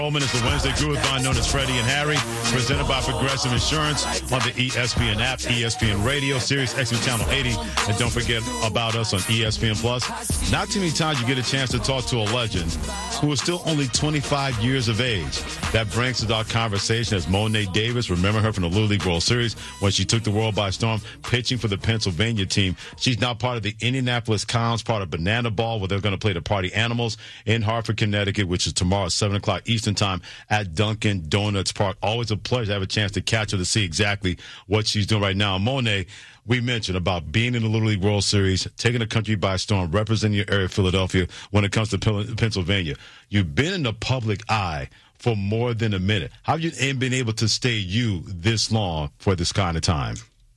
Coleman is the Wednesday Groove-a-thon known as Freddie and Harry, presented by Progressive Insurance on the ESPN app, ESPN Radio, Sirius XM Channel 80, and don't forget about us on ESPN Plus. Not too many times you get a chance to talk to a legend who is still only 25 years of age. That brings us our conversation as Mo'ne Davis. Remember her from the Little League World Series when she took the world by storm, pitching for the Pennsylvania team. She's now part of the Indianapolis Clowns, part of Banana Ball, where they're going to play the Party Animals in Hartford, Connecticut, which is tomorrow at 7 o'clock Eastern Time at Dunkin' Donuts Park. Always a pleasure to have a chance to catch her to see exactly what she's doing right now. Mo'ne, we mentioned about being in the Little League World Series, taking the country by storm, representing your area of Philadelphia when it comes to Pennsylvania. You've been in the public eye for more than a minute. How have you been able to stay you this long for this kind of time?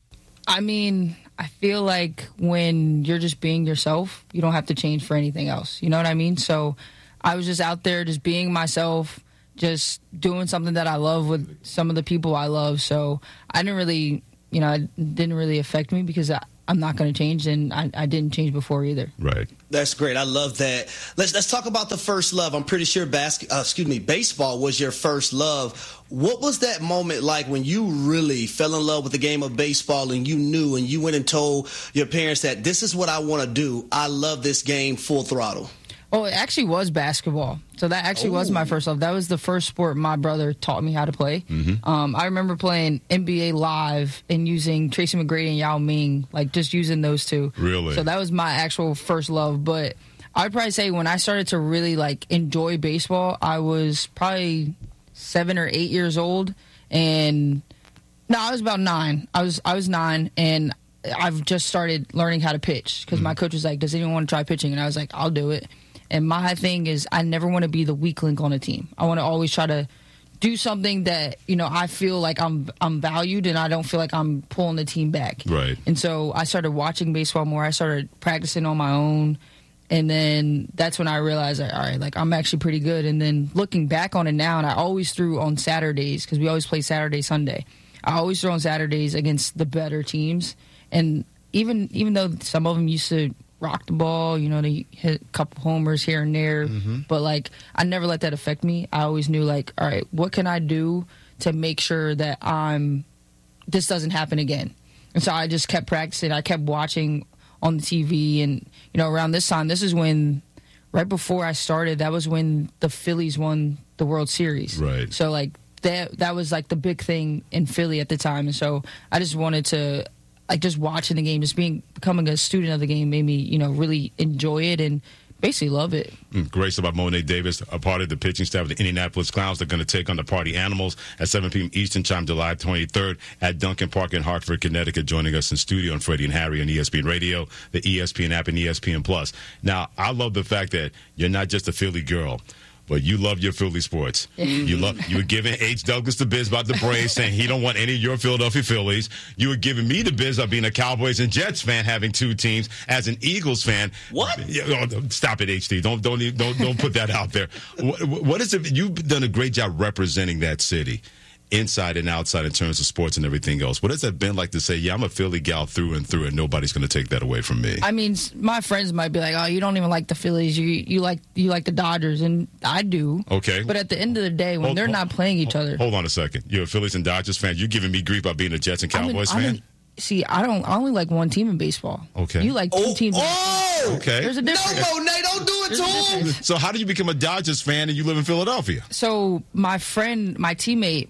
I mean, I feel like when you're just being yourself, you don't have to change for anything else. You know what I mean? So I was just out there just being myself, just doing something that I love with some of the people I love. So I didn't really, it didn't really affect me because I'm not going to change, and I didn't change before either. Right. That's great. I love that. Let's talk about the first love. I'm pretty sure baseball was your first love. What was that moment like when you really fell in love with the game of baseball and you knew and you went and told your parents that this is what I want to do? I love this game full throttle. Oh, it actually was basketball. So that actually was my first love. That was the first sport my brother taught me how to play. Mm-hmm. I remember playing NBA Live and using Tracy McGrady and Yao Ming, like just using those two. Really? So that was my actual first love. But I would probably say when I started to really like enjoy baseball, I was probably 7 or 8 years old. And no, I was about 9. I was 9, and I've just started learning how to pitch because my coach was like, "Does anyone want to try pitching?" And I was like, "I'll do it." And my thing is I never want to be the weak link on a team. I want to always try to do something that, I feel like I'm valued and I don't feel like I'm pulling the team back. Right. And so I started watching baseball more. I started practicing on my own. And then that's when I realized, all right, like I'm actually pretty good. And then looking back on it now, and I always threw on Saturdays because we always play Saturday, Sunday. I always throw on Saturdays against the better teams. And even though some of them used to rock the ball, they hit a couple homers here and there. Mm-hmm. But, like, I never let that affect me. I always knew, like, all right, what can I do to make sure that this doesn't happen again? And so I just kept practicing. I kept watching on the TV. And, around this time, this is when, right before I started, that was when the Phillies won the World Series. Right. So, like, that was, like, the big thing in Philly at the time. And so I just wanted to, like, just watching the game, just becoming a student of the game made me, really enjoy it and basically love it. Great stuff about Mo'ne Davis, a part of the pitching staff of the Indianapolis Clowns. They're going to take on the Party Animals at 7 p.m. Eastern Time, July 23rd at Dunkin' Park in Hartford, Connecticut. Joining us in studio on Freddie and Harry on ESPN Radio, the ESPN app, and ESPN Plus. Now, I love the fact that you're not just a Philly girl, but you love your Philly sports. You were giving H. Douglas the biz about the Braves, saying he don't want any of your Philadelphia Phillies. You were giving me the biz of being a Cowboys and Jets fan, having two teams. As an Eagles fan, what? Stop it, HT. Don't put that out there. What is it? You've done a great job representing that city, inside and outside, in terms of sports and everything else. What has that been like to say, yeah, I'm a Philly gal through and through, and nobody's going to take that away from me? I mean, my friends might be like, oh, you don't even like the Phillies. You like the Dodgers, and I do. Okay. But at the end of the day, when they're not playing each other. Hold on a second. You're a Phillies and Dodgers fan. You're giving me grief about being a Jets and Cowboys fan? See, I only like one team in baseball. Okay. You like two teams. Okay. There's a difference. No, Mo'ne, don't do it to him. So how do you become a Dodgers fan and you live in Philadelphia? So my teammate,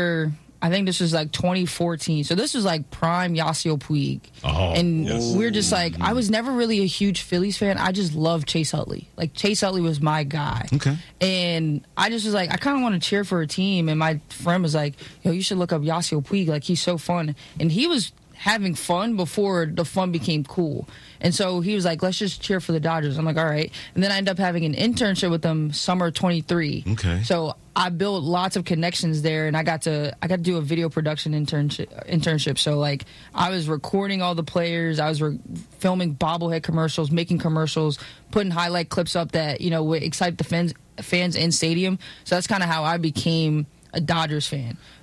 I think this was like 2014. So this was like prime Yasiel Puig. Oh, and yes. we're just like, I was never really a huge Phillies fan. I just loved Chase Utley. Like, Chase Utley was my guy. Okay. And I just was like, I kind of want to cheer for a team. And my friend was like, yo, you should look up Yasiel Puig. Like, he's so fun. And he was having fun before the fun became cool. And so he was like, let's just cheer for the Dodgers. I'm like, all right. And then I ended up having an internship with them summer 23. Okay. So I built lots of connections there, and I got to do a video production internship. So, like, I was recording all the players. I was filming bobblehead commercials, making commercials, putting highlight clips up that, would excite the fans in stadium. So that's kind of how I became a Dodgers fan.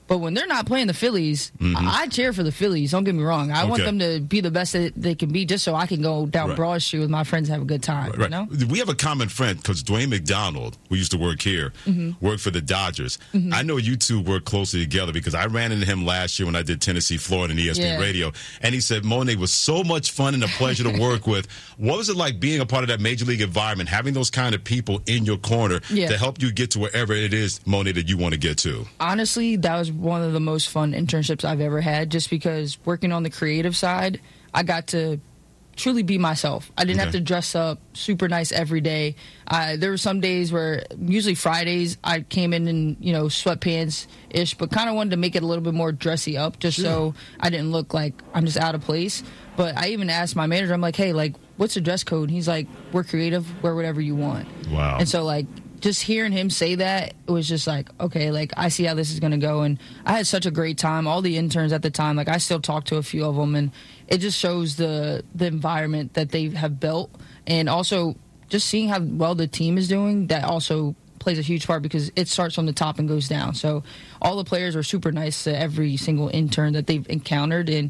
But when they're not playing the Phillies, I cheer for the Phillies. Don't get me wrong. I want them to be the best that they can be just so I can go down Broad Street with my friends and have a good time. Right. You know? We have a common friend because Dwayne McDonald, who used to work here, worked for the Dodgers. I know you two work closely together because I ran into him last year when I did Tennessee, Florida, and ESPN Radio. And he said, Monet was so much fun and a pleasure to work with. What was it like being a part of that major league environment, having those kind of people in your corner to help you get to wherever it is, Monet, that you want to get to? Honestly, that was one of the most fun internships I've ever had, just because working on the creative side, I got to truly be myself. I didn't have to dress up super nice every day. There were some days where, usually Fridays, I came in sweatpants-ish, but kind of wanted to make it a little bit more dressy up just so I didn't look like I'm just out of place. But I even asked my manager, I'm like, hey, like, what's the dress code? And he's like, we're creative, wear whatever you want. Wow. And so, like, just hearing him say that, it was just like, okay, like, I see how this is going to go. And I had such a great time. All the interns at the time, like, I still talk to a few of them, and it just shows the environment that they have built. And also, just seeing how well the team is doing, that also plays a huge part because it starts from the top and goes down. So all the players are super nice to every single intern that they've encountered, and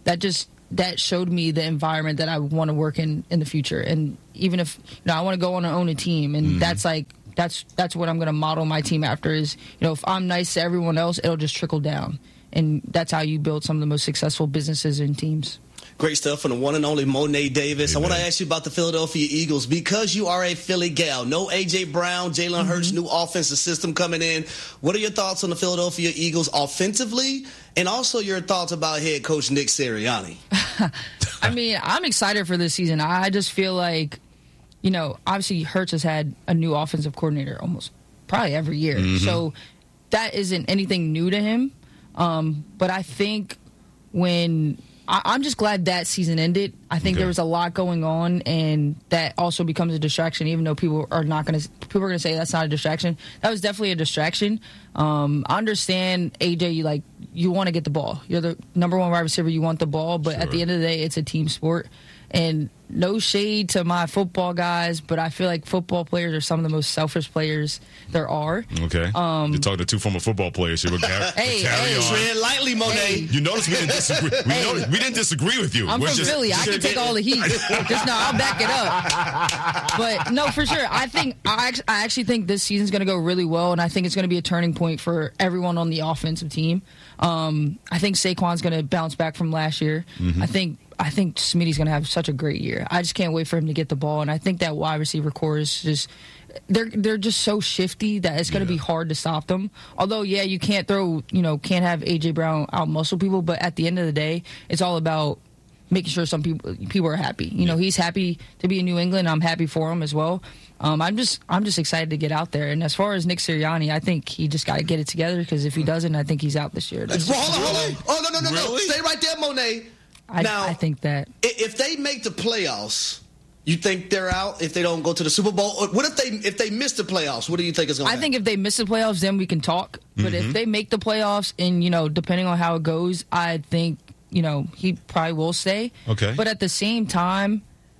that showed me the environment that I want to work in the future. And even if I want to go on and own a team, and that's like, that's what I'm going to model my team after is, if I'm nice to everyone else, it'll just trickle down. And that's how you build some of the most successful businesses and teams. Great stuff from the one and only Monet Davis. Amen. I want to ask you about the Philadelphia Eagles. Because you are a Philly gal, no A.J. Brown, Jalen Hurts, new offensive system coming in. What are your thoughts on the Philadelphia Eagles offensively? And also your thoughts about head coach Nick Sirianni? I mean, I'm excited for this season. I just feel like, obviously Hurts has had a new offensive coordinator almost probably every year. So that isn't anything new to him. But I think I'm just glad that season ended. I think there was a lot going on, and that also becomes a distraction, even though people are going to say that's not a distraction. That was definitely a distraction. I understand, AJ, you want to get the ball. You're the number one wide receiver. You want the ball, but at the end of the day, it's a team sport. And no shade to my football guys, but I feel like football players are some of the most selfish players there are. Okay. You're talking to two former football players here. Tread lightly, Monet. You notice we didn't disagree. We didn't disagree with you. I'm from Philly. I can take all the heat. I'll back it up. But no, for sure. I actually think this season's going to go really well, and I think it's going to be a turning point for everyone on the offensive team. I think Saquon's going to bounce back from last year. I think Smitty's going to have such a great year. I just can't wait for him to get the ball, and I think that wide receiver core is just they're just so shifty that it's going to be hard to stop them. Although, you can't can't have A.J. Brown out muscle people, but at the end of the day, it's all about making sure some people are happy. He's happy to be in New England. I'm happy for him as well. I'm just excited to get out there. And as far as Nick Sirianni, I think he just got to get it together, because if he doesn't, I think he's out this year. Hold on. Oh, no. Really? Stay right there, Monet. I think that if they make the playoffs, you think they're out if they don't go to the Super Bowl? Or what if they miss the playoffs? What do you think is going to happen? I think if they miss the playoffs, then we can talk. But if they make the playoffs, and depending on how it goes, I think he probably will stay. Okay. But at the same time,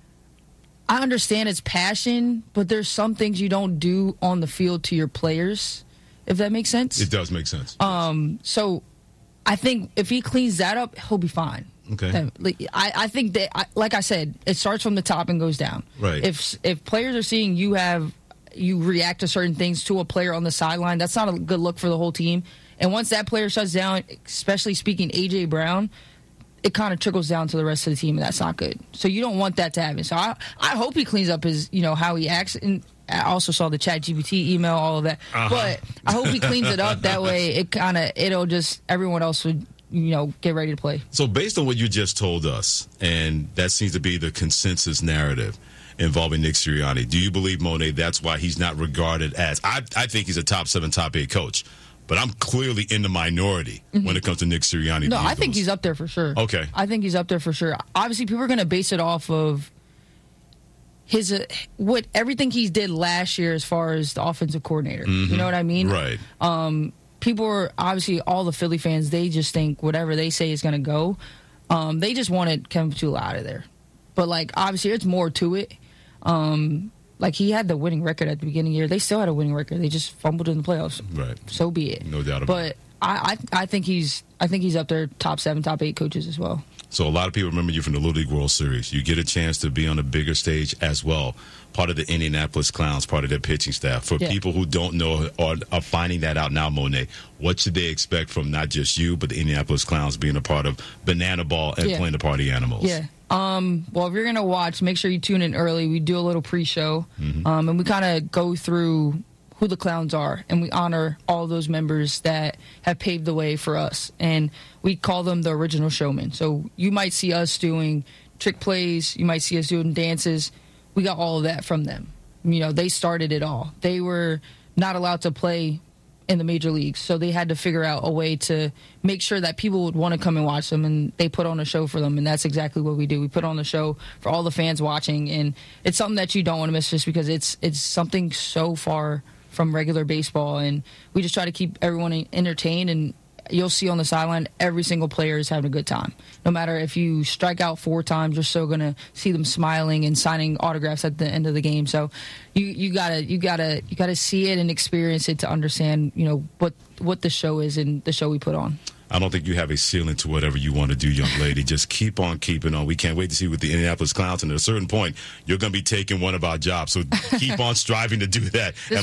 I understand it's passion, but there's some things you don't do on the field to your players, if that makes sense. It does make sense. So I think if he cleans that up, he'll be fine. Okay. I think that, like I said, it starts from the top and goes down. Right. If players are seeing you react to certain things to a player on the sideline, that's not a good look for the whole team. And once that player shuts down, especially speaking A.J. Brown, it kind of trickles down to the rest of the team, and that's not good. So you don't want that to happen. So I hope he cleans up his, how he acts. And I also saw the ChatGPT email, all of that. But I hope he cleans it up. That way it'll just, everyone else would, get ready to play. So based on what you just told us, and that seems to be the consensus narrative involving Nick Sirianni, do you believe, Monet, that's why he's not regarded as, I think he's a top 7, top 8 coach, but I'm clearly in the minority when it comes to Nick Sirianni? No, I think he's up there for sure. Okay. I think he's up there for sure. Obviously, people are going to base it off of everything he did last year as far as the offensive coordinator. You know what I mean? Right. People are, obviously, all the Philly fans, they just think whatever they say is going to go. They just wanted Kevin Patullo out of there. But, obviously, it's more to it. He had the winning record at the beginning of the year. They still had a winning record. They just fumbled in the playoffs. Right. So be it. No doubt about it. I think he's up there top 7, top 8 coaches as well. So a lot of people remember you from the Little League World Series. You get a chance to be on a bigger stage as well, part of the Indianapolis Clowns, part of their pitching staff. For people who don't know or are finding that out now, Monet, what should they expect from not just you, but the Indianapolis Clowns being a part of Banana Ball and playing the Party Animals? Yeah. Well, if you're going to watch, make sure you tune in early. We do a little pre-show, and we kind of go through who the Clowns are, and we honor all those members that have paved the way for us. And we call them the original showmen. So you might see us doing trick plays. You might see us doing dances. We got all of that from them. You know, they started it all. They were not allowed to play in the major leagues, so they had to figure out a way to make sure that people would want to come and watch them, and they put on a show for them, and that's exactly what we do. We put on a show for all the fans watching, and it's something that you don't want to miss just because it's something so far from regular baseball, and we just try to keep everyone entertained. And you'll see on the sideline, every single player is having a good time. No matter if you strike out 4 times, you're still going to see them smiling and signing autographs at the end of the game. So you gotta see it and experience it to understand, you know, what the show is and the show we put on. I don't think you have a ceiling to whatever you want to do, young lady. Just keep on keeping on. We can't wait to see with the Indianapolis Clowns, and at a certain point, you're going to be taking one of our jobs. So keep on striving to do that. This